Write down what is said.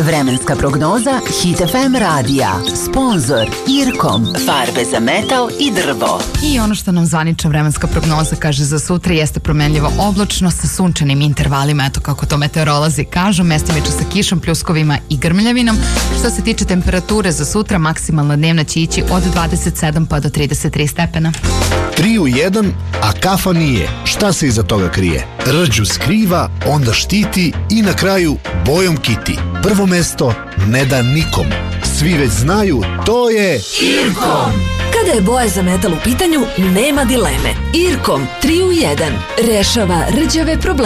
Vremenska prognoza Hit FM radija. Sponzor Irkom. Farbe za metal i drvo. I ono što nam zvanična vremenska prognoza kaže za sutra jeste promenljivo oblačno sa sunčanim intervalima, eto kako to meteorolozi kažu, mestimično sa kišom, pljuskovima i grmljavinom. Što se tiče temperature za sutra, maksimalna dnevna će ići od 27 pa do 33 stepena. 3 u 1, a kafa nije. Šta se iza toga krije? Rđu skriva, onda štiti i na kraju bojom kiti. Prvo mesto ne da nikom. Svi već znaju, to je Irkom. Kada je boja za metal u pitanju, nema dileme. Irkom 3 u 1 rešava rđave probleme.